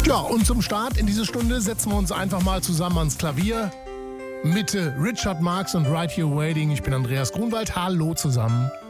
Ja, und zum Start in diese Stunde setzen wir uns einfach mal zusammen ans Klavier. Mitte Richard Marx und Right Here Waiting. Ich bin Andreas Grunwald. Hallo zusammen.